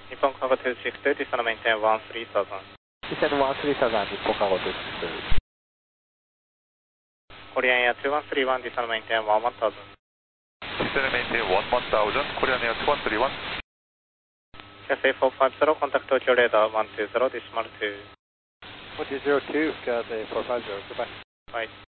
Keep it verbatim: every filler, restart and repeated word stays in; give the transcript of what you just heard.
Nippon Cargo two six two, descend and maintain one three thousand. Descend one three thousand, Nippon Cargo two six two. Korean Air two one three one, descend and maintain one one thousand. Descend and maintain one one thousand, Korean Air two one three one. Cathay four five zero, contact Tokyo radar one two zero, decimal two. one two zero two, Cathay four five zero, goodbye. Bye.